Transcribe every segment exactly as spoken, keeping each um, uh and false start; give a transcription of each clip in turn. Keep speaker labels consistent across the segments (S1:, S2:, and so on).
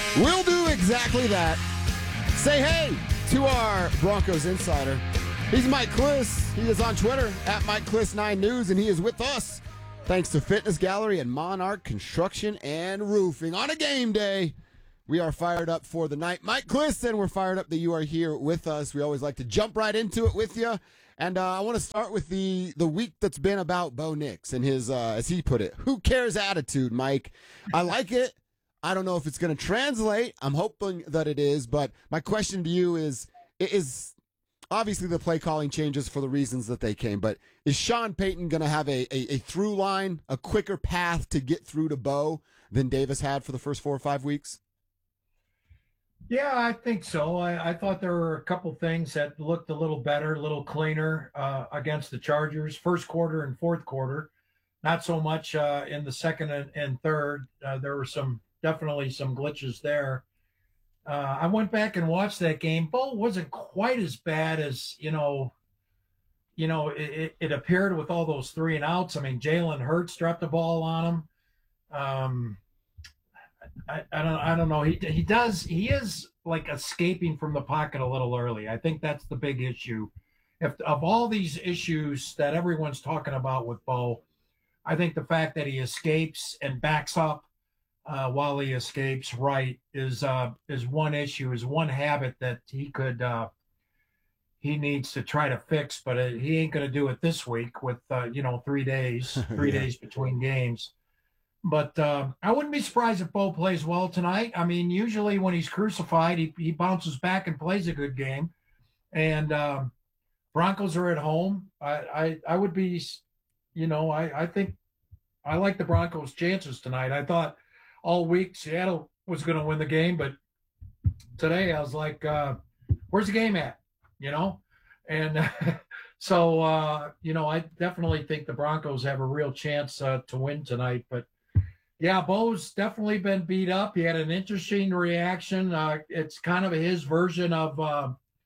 S1: We'll do exactly that. Say hey to our Broncos insider. He's Mike Kliss. He is on Twitter at Mike Kliss nine News, and he is with us thanks to Fitness Gallery and Monarch Construction and Roofing. On a game day, we are fired up for the night. Mike Kliss, and we're fired up that you are here with us. We always like to jump right into it with you. And uh, I want to start with the, the week that's been about Bo Nix and his, uh, as he put it, who cares attitude, Mike. I like it. I don't know if it's going to translate. I'm hoping that it is. But my question to you is, is obviously the play calling changes for the reasons that they came. But is Sean Payton going to have a, a, a through line, a quicker path to get through to Bo than Davis had for the first four or five weeks?
S2: Yeah, I think so. I, I thought there were a couple things that looked a little better, a little cleaner uh, against the Chargers. First quarter and fourth quarter, not so much uh, in the second and, and third. Uh, there were some definitely some glitches there. Uh, I went back and watched that game. Bo wasn't quite as bad as you know. You know, it, it appeared with all those three and outs. I mean, Jalen Hurts dropped the ball on him. Um, I, I don't I don't know. He he does he is like escaping from the pocket a little early. I think that's the big issue. If of all these issues that everyone's talking about with Bo, I think the fact that he escapes and backs up uh, while he escapes right is uh, is one issue, is one habit that he could uh, he needs to try to fix. But uh, he ain't going to do it this week with uh, you know three days three yeah. days between games. But uh, I wouldn't be surprised if Bo plays well tonight. I mean, usually when he's crucified, he, he bounces back and plays a good game. And um, Broncos are at home. I, I, I would be, you know, I, I think I like the Broncos' chances tonight. I thought all week Seattle was going to win the game, but today I was like, uh, where's the game at? You know? And so, uh, you know, I definitely think the Broncos have a real chance uh, to win tonight. But yeah, Bo's definitely been beat up. He had an interesting reaction. Uh, it's kind of his version of uh,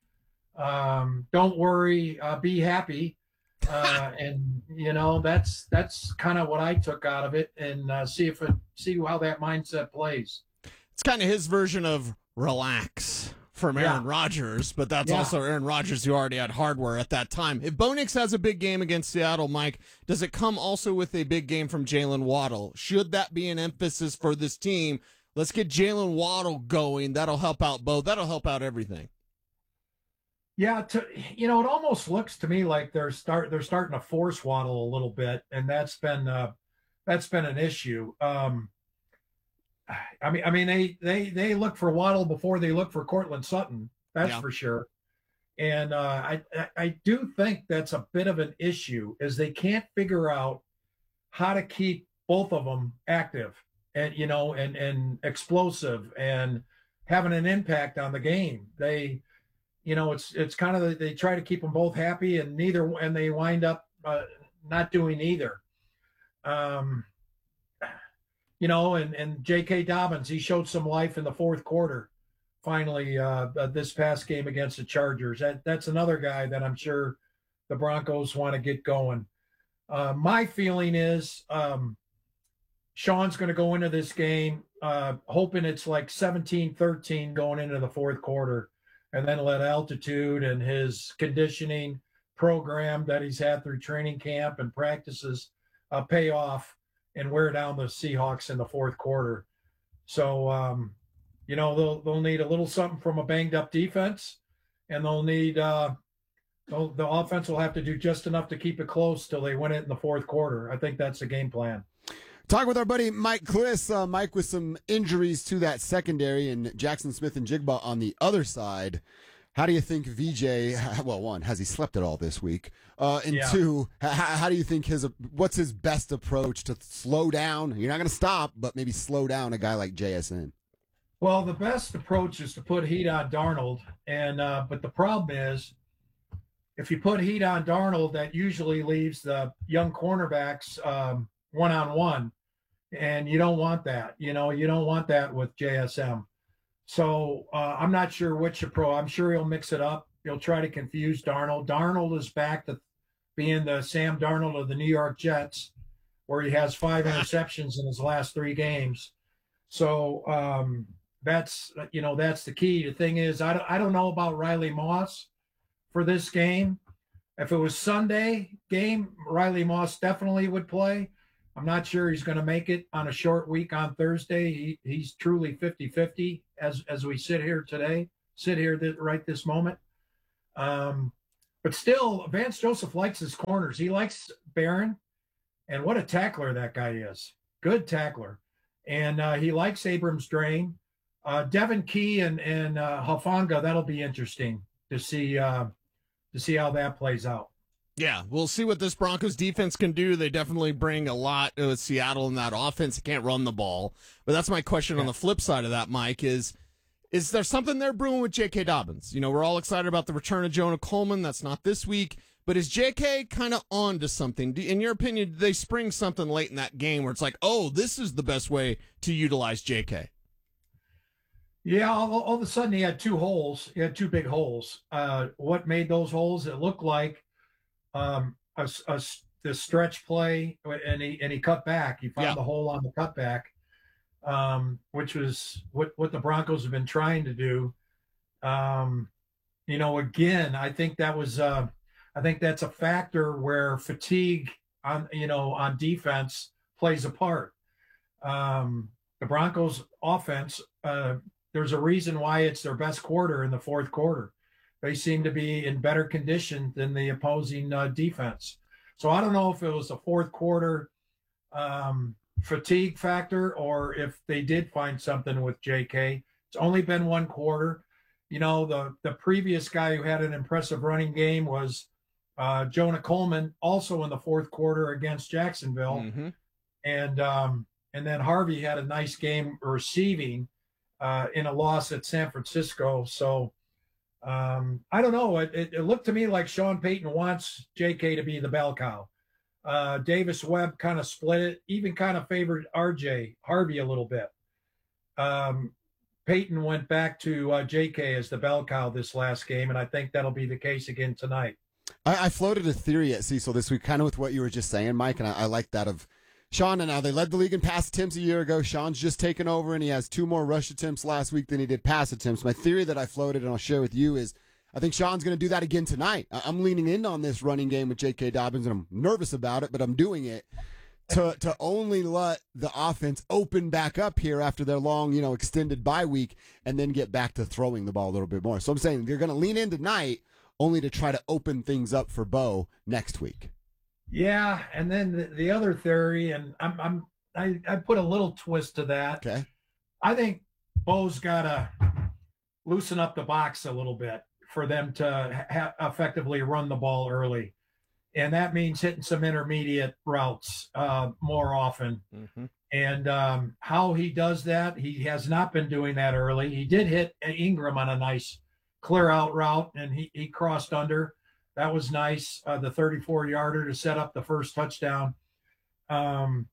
S2: um, "Don't worry, uh, be happy," uh, and you know that's that's kind of what I took out of it, and uh, see if it, see how that mindset plays.
S3: It's kind of his version of relax from Aaron yeah. Rodgers, but that's yeah. also Aaron Rodgers who already had hardware at that time. If Bo Nix has a big game against Seattle, Mike, does it come also with a big game from Jalen Waddle? Should that be an emphasis for this team? Let's get Jalen Waddle going. That'll help out Bo. That'll help out everything.
S2: Yeah, to, you know, it almost looks to me like they're start they're starting to force Waddle a little bit, and that's been uh, that's been an issue. Um, I mean, I mean, they they they look for Waddle before they look for Cortland Sutton. That's yeah. for sure. And uh, I, I I do think that's a bit of an issue, is they can't figure out how to keep both of them active and you know and and explosive and having an impact on the game. They, you know, it's it's kind of they try to keep them both happy, and neither and they wind up uh, not doing either. Um. You know, and, and J K. Dobbins, he showed some life in the fourth quarter, finally, uh, this past game against the Chargers. That, that's another guy that I'm sure the Broncos want to get going. Uh, my feeling is um, Sean's going to go into this game uh, hoping it's like seventeen thirteen going into the fourth quarter, and then let altitude and his conditioning program that he's had through training camp and practices uh, pay off and wear down the Seahawks in the fourth quarter. So, um, you know, they'll they'll need a little something from a banged-up defense, and they'll need uh, they'll, the offense will have to do just enough to keep it close till they win it in the fourth quarter. I think that's the game plan.
S1: Talk with our buddy Mike Kliss. Uh, Mike with some injuries to that secondary, and Jackson Smith and Jigba on the other side. How do you think V J, well, one, has he slept at all this week? Uh, and yeah. two, how, how do you think his, what's his best approach to slow down? You're not going to stop, but maybe slow down a guy like J S N.
S2: Well, the best approach is to put heat on Darnold. And, uh, but the problem is, if you put heat on Darnold, that usually leaves the young cornerbacks um, one-on-one. And you don't want that. You know, you don't want that with J S M. So uh, I'm not sure which approach. I'm sure he'll mix it up. He'll try to confuse Darnold. Darnold is back to being the Sam Darnold of the New York Jets, where he has five interceptions in his last three games. So um, that's you know that's the key. The thing is, I don't, I don't know about Riley Moss for this game. If it was Sunday game, Riley Moss definitely would play. I'm not sure he's going to make it on a short week on Thursday. He, he's truly fifty-fifty as as we sit here today, sit here th- right this moment. Um, but still, Vance Joseph likes his corners. He likes Barron, and what a tackler that guy is. Good tackler. And uh, he likes Abrams Drain. Uh, Devin Key and, and uh, Hufanga, that'll be interesting to see uh, to see how that plays out.
S3: Yeah, we'll see what this Broncos defense can do. They definitely bring a lot with Seattle in that offense. They can't run the ball. But that's my question yeah. on the flip side of that, Mike, is is there something they're brewing with J K. Dobbins? You know, we're all excited about the return of Jonah Coleman. That's not this week. But is J K kind of on to something? In your opinion, did they spring something late in that game where it's like, oh, this is the best way to utilize J K?
S2: Yeah, all, all of a sudden he had two holes. He had two big holes. Uh, what made those holes? It looked like um, a, a, the stretch play, and he and he cut back. He found yeah. the hole on the cutback, um, which was what, what the Broncos have been trying to do. Um, you know, again, I think that was uh, I think that's a factor where fatigue on you know on defense plays a part. Um, the Broncos offense. Uh, There's a reason why it's their best quarter in the fourth quarter. They seem to be in better condition than the opposing uh, defense. So I don't know if it was a fourth quarter um, fatigue factor or if they did find something with J K. It's only been one quarter. You know, the, the previous guy who had an impressive running game was uh, Jonah Coleman, also in the fourth quarter against Jacksonville. Mm-hmm. And, um, and then Harvey had a nice game receiving Uh, in a loss at San Francisco. So um, I don't know. It, it, it looked to me like Sean Payton wants J K to be the bell cow. Uh, Davis Webb kind of split it, even kind of favored R J Harvey a little bit. Um, Payton went back to uh, J K as the bell cow this last game, and I think that'll be the case again tonight.
S1: I, I floated a theory at Cecil this week, kind of with what you were just saying, Mike, and I, I like that of Sean. And now they led the league in pass attempts a year ago. Sean's just taken over, and he has two more rush attempts last week than he did pass attempts. My theory that I floated, and I'll share with you, is I think Sean's going to do that again tonight. I'm leaning in on this running game with J K. Dobbins, and I'm nervous about it, but I'm doing it to to only let the offense open back up here after their long, you know, extended bye week, and then get back to throwing the ball a little bit more. So I'm saying you're going to lean in tonight only to try to open things up for Bo next week.
S2: Yeah, and then the, the other theory, and I'm, I'm I, I put a little twist to that.
S1: Okay.
S2: I think Bo's got to loosen up the box a little bit for them to ha- effectively run the ball early, and that means hitting some intermediate routes uh, more often. Mm-hmm. And um, how he does that, he has not been doing that early. He did hit Ingram on a nice clear out route, and he, he crossed under. That was nice, uh, the thirty-four yarder to set up the first touchdown. Um,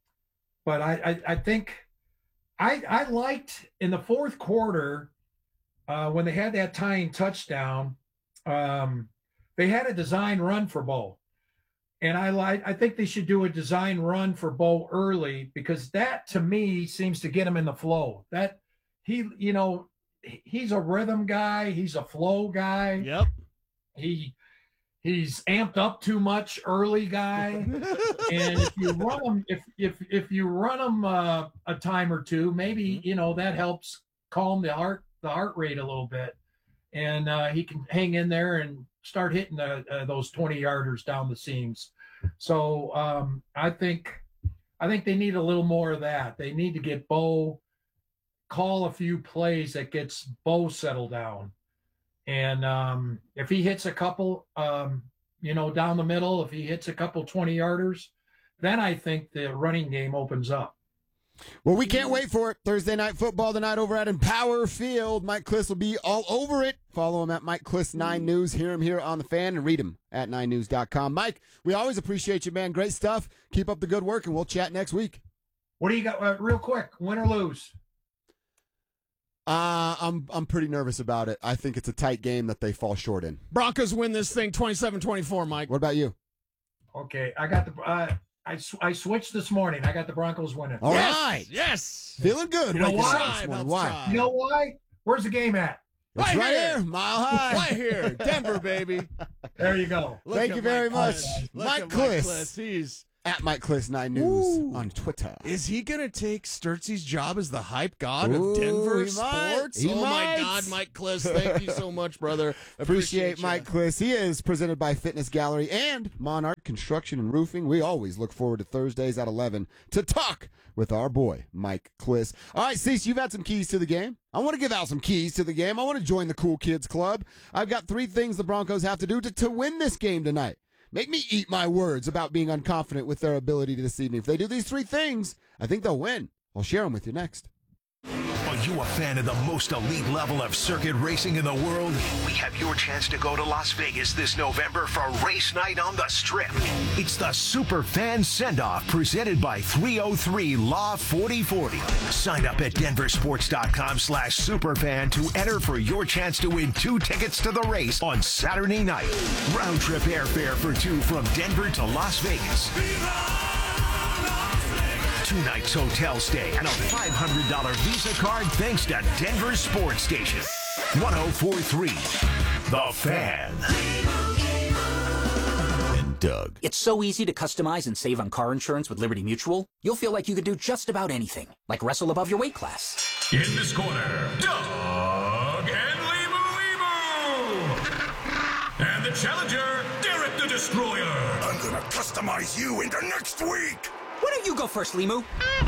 S2: but I, I, I think I, I liked in the fourth quarter uh, when they had that tying touchdown, um, they had a design run for Bo. And I like, I think they should do a design run for Bo early, because that to me seems to get him in the flow. That he, you know, he's a rhythm guy. He's a flow guy.
S3: Yep.
S2: He, He's amped up too much early guy. And if you run him, if, if, if you run him uh, a time or two, maybe, you know, that helps calm the heart, the heart rate a little bit. And uh, he can hang in there and start hitting the, uh, those twenty yarders down the seams. So um, I think, I think they need a little more of that. They need to get Bo, call a few plays that gets Bo settled down. And um, if he hits a couple, um, you know, down the middle, if he hits a couple twenty-yarders, then I think the running game opens up.
S1: Well, we can't wait for it. Thursday Night Football tonight over at Empower Field. Mike Kliss will be all over it. Follow him at Mike Kliss nine News. Hear him here on The Fan, and read him at nine news dot com. Mike, we always appreciate you, man. Great stuff. Keep up the good work, and we'll chat next week.
S2: What do you got? Uh, real quick, win or lose?
S1: Uh, I'm I'm pretty nervous about it. I think it's a tight game that they fall short in.
S3: Broncos win this thing twenty-seven twenty-four, Mike.
S1: What about you?
S2: Okay, I got the uh, I, sw- I switched this morning. I got the Broncos winning.
S1: All
S3: yes,
S1: right.
S3: Yes.
S1: Feeling good.
S2: You know
S1: waking up
S2: why?
S1: this morning.
S3: Let's
S1: Why?
S3: try.
S2: You know why? Where's the game at?
S1: It's
S3: Right
S1: right
S3: here.
S1: here, mile high.
S3: Right here, Denver, baby.
S2: There you go.
S3: Look
S1: Thank
S3: at
S1: you very
S3: Mike
S1: much.
S3: Kliss. Look
S1: Mike
S3: at
S1: Kliss.
S3: Kliss. He's
S1: At Mike Kliss nine News
S3: Ooh.
S1: on Twitter.
S3: Is he going to take Sturtzy's job as the hype god
S1: Ooh,
S3: of Denver
S1: he might.
S3: sports?
S1: He
S3: oh,
S1: might.
S3: my God, Mike Kliss. Thank you so much, brother.
S1: Appreciate
S3: you.
S1: Mike Kliss. He is presented by Fitness Gallery and Monarch Construction and Roofing. We always look forward to Thursdays at eleven to talk with our boy, Mike Kliss. All right, Cease, you've had some keys to the game. I want to give out some keys to the game. I want to join the Cool Kids Club. I've got three things the Broncos have to do to, to win this game tonight. Make me eat my words about being unconfident with their ability this evening. If they do these three things, I think they'll win. I'll share them with you next.
S4: Are you a fan of the most elite level of circuit racing in the world? We have your chance to go to Las Vegas this November for race night on the Strip. It's the Super Fan Send-Off presented by three oh three Law forty forty. Sign up at denversports.com slash superfan to enter for your chance to win two tickets to the race on Saturday night. Round trip airfare for two from Denver to Las Vegas. Two nights hotel stay and a five hundred dollars Visa card thanks to Denver Sports Station. one oh four point three The Fan. And Doug.
S5: It's so easy to customize and save on car insurance with Liberty Mutual. You'll feel like you could do just about anything, like wrestle above your weight class.
S6: In this corner, Doug and Limu Limu. And the challenger, Derek the Destroyer.
S7: I'm gonna customize you into next week.
S5: Why don't you go first, Limu?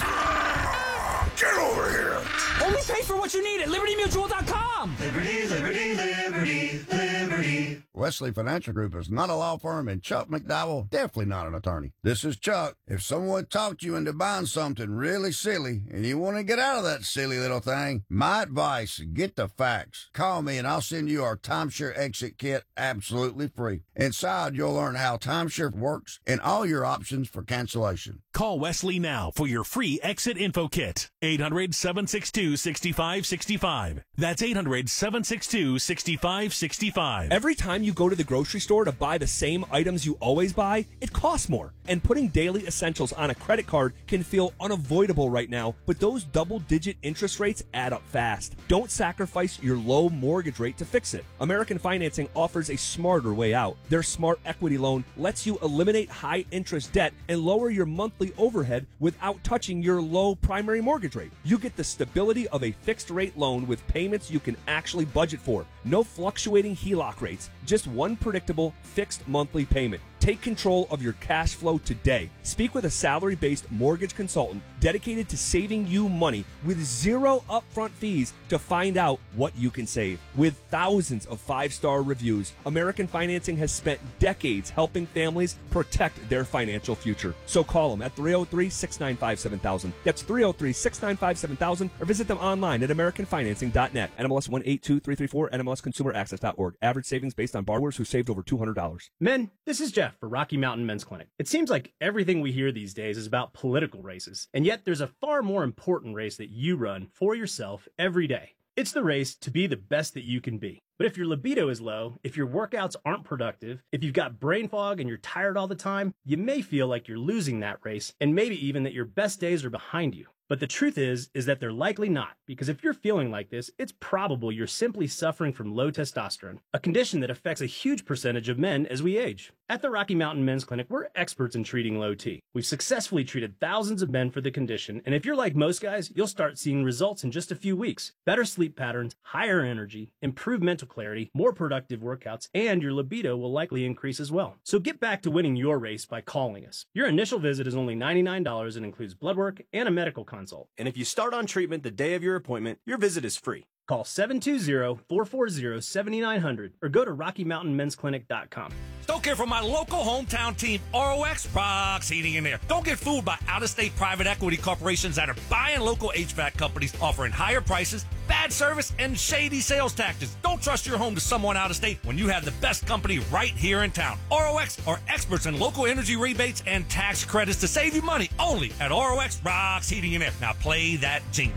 S7: Get over here.
S5: Only pay for what you need at liberty mutual dot com.
S8: Liberty, liberty, liberty, liberty.
S9: Wesley Financial Group is not a law firm, and Chuck McDowell definitely not an attorney. This is Chuck. If someone talked you into buying something really silly and you want to get out of that silly little thing, my advice, get the facts. Call me and I'll send you our timeshare exit kit absolutely free. Inside, you'll learn how timeshare works and all your options for cancellation.
S6: Call Wesley now for your free exit info kit. eight hundred, seven six two, six five six five. That's eight hundred, seven six two, six five six five.
S10: Every time you go to the grocery store to buy the same items you always buy, it costs more. And putting daily essentials on a credit card can feel unavoidable right now, but those double-digit interest rates add up fast. Don't sacrifice your low mortgage rate to fix it. American Financing offers a smarter way out. Their Smart Equity Loan lets you eliminate high-interest debt and lower your monthly overhead without touching your low primary mortgage rate. You get the stability of a fixed-rate loan with payments you can actually budget for. No fluctuating H E L O C rates, just one predictable fixed monthly payment. Take control of your cash flow today. Speak with a salary-based mortgage consultant dedicated to saving you money with zero upfront fees to find out what you can save. With thousands of five-star reviews, American Financing has spent decades helping families protect their financial future. So call them at three oh three, six nine five, seven thousand. That's three oh three, six nine five, seven thousand, or visit them online at american financing dot net. N M L S one eight two three three four, N M L S consumer access dot org. Average savings based on borrowers who saved over two hundred dollars.
S11: Men, this is Jeff for Rocky Mountain Men's Clinic. It seems like everything we hear these days is about political races, and yet there's a far more important race that you run for yourself every day. It's the race to be the best that you can be. But if your libido is low, if your workouts aren't productive, if you've got brain fog and you're tired all the time, you may feel like you're losing that race, and maybe even that your best days are behind you. But the truth is, is that they're likely not, because if you're feeling like this, it's probable you're simply suffering from low testosterone, a condition that affects a huge percentage of men as we age. At the Rocky Mountain Men's Clinic, we're experts in treating low T. We've successfully treated thousands of men for the condition, and if you're like most guys, you'll start seeing results in just a few weeks. Better sleep patterns, higher energy, improved mental clarity, more productive workouts, and your libido will likely increase as well. So get back to winning your race by calling us. Your initial visit is only ninety-nine dollars and includes blood work and a medical consult. And if you start on treatment the day of your appointment, your visit is free. Call seven two zero, four four zero, seven nine zero zero or go to rocky mountain men's clinic dot com.
S6: Don't care for my local hometown team, R O X Rocks Heating and Air. Don't get fooled by out-of-state private equity corporations that are buying local H V A C companies, offering higher prices, bad service, and shady sales tactics. Don't trust your home to someone out of state when you have the best company right here in town. R O X are experts in local energy rebates and tax credits to save you money only at R O X Rocks Heating and Air. Now play that jingle.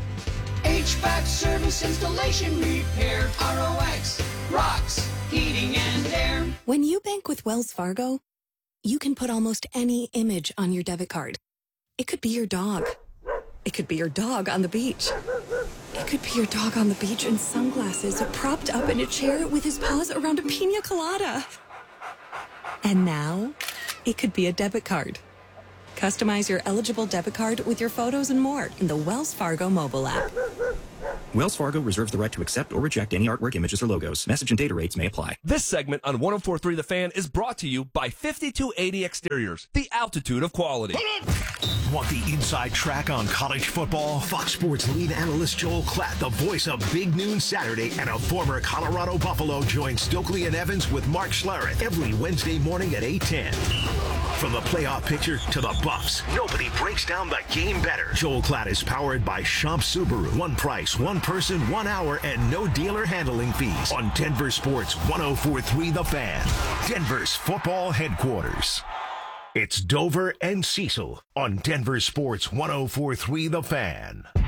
S8: H V A C service, installation, repair. R O X rocks heating and air.
S12: When you bank with Wells Fargo, you can put almost any image on your debit card. It could be your dog. It could be your dog on the beach. It could be your dog on the beach in sunglasses, propped up in a chair with his paws around a pina colada. And now, it could be a debit card. Customize your eligible debit card with your photos and more in the Wells Fargo mobile app.
S13: Wells Fargo reserves the right to accept or reject any artwork, images, or logos. Message and data rates may apply.
S10: This segment on one oh four point three The Fan is brought to you by fifty-two eighty Exteriors, the altitude of quality.
S4: Want the inside track on college football? Fox Sports lead analyst Joel Klatt, the voice of Big Noon Saturday, and a former Colorado Buffalo, joins Stokely and Evans with Mark Schlereth every Wednesday morning at eight ten. From the playoff picture to the Buffs, nobody breaks down the game better. Joel Klatt is powered by Schomp Subaru. One price, one person, one hour, and no dealer handling fees. On Denver Sports one oh four point three The Fan, Denver's football headquarters. It's Dover and Cecil on Denver Sports one oh four point three The Fan.